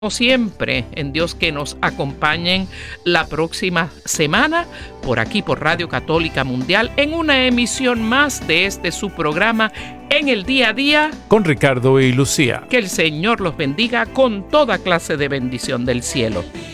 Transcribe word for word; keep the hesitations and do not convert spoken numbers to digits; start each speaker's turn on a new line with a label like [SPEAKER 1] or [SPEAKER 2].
[SPEAKER 1] siempre en Dios que nos acompañen la próxima semana por aquí por Radio Católica Mundial en una emisión más de este su programa En el Día a Día
[SPEAKER 2] con Ricardo y Lucía.
[SPEAKER 1] Que el Señor los bendiga con toda clase de bendición del cielo.